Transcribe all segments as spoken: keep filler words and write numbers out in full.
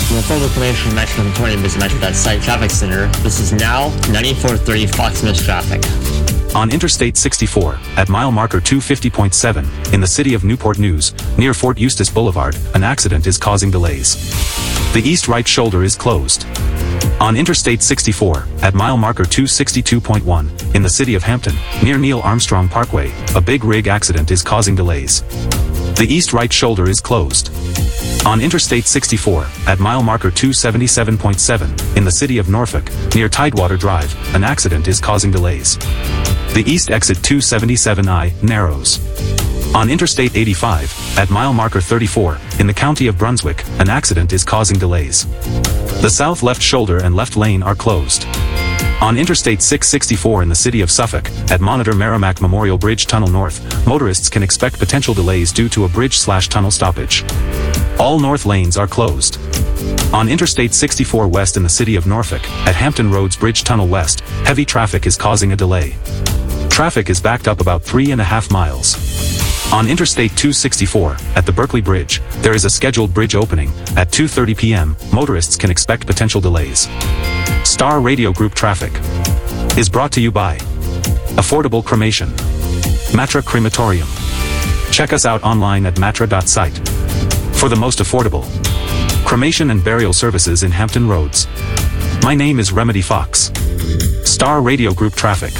For full information on Metro twenty, visit Metro dot site Traffic Center. This is now ninety-four thirty Fox Mist traffic. On Interstate sixty-four, at mile marker two fifty point seven, in the city of Newport News, near Fort Eustis Boulevard, an accident is causing delays. The east right shoulder is closed. On Interstate sixty-four, at mile marker two sixty-two point one, in the city of Hampton, near Neil Armstrong Parkway, a big rig accident is causing delays. The east right shoulder is closed. On Interstate sixty-four, at mile marker two seventy-seven point seven, in the city of Norfolk, near Tidewater Drive, an accident is causing delays. The east exit two seventy-seven I narrows. On Interstate eighty-five, at mile marker thirty-four, in the county of Brunswick, an accident is causing delays. The south left shoulder and left lane are closed. On Interstate six sixty-four in the city of Suffolk, at Monitor Merrimack Memorial Bridge Tunnel North, motorists can expect potential delays due to a bridge-slash-tunnel stoppage. All north lanes are closed. On Interstate sixty-four West in the city of Norfolk, at Hampton Roads Bridge Tunnel West, heavy traffic is causing a delay. Traffic is backed up about three and a half miles. On Interstate two sixty-four, at the Berkeley Bridge, there is a scheduled bridge opening. At two thirty p m, motorists can expect potential delays. Star Radio Group Traffic is brought to you by Affordable Cremation, Matra Crematorium. Check us out online at matra dot site for the most affordable cremation and burial services in Hampton Roads. My name is Remedy Fox. Star Radio Group Traffic.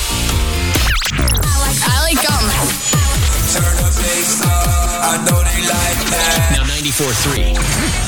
I like gum. Turn the bass up, I know they like that. Now ninety-four point three.